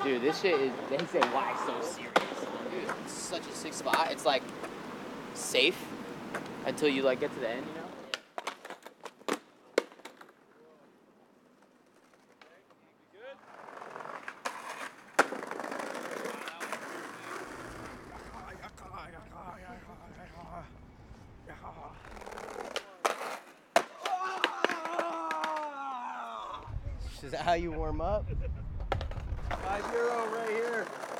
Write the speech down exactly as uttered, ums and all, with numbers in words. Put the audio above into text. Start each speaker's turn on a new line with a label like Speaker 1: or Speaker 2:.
Speaker 1: Dude, this shit is, they say, why so serious? Dude, it's such a sick spot. It's like safe until you like get to the end, you know?
Speaker 2: Is that how you warm up? five euro right here.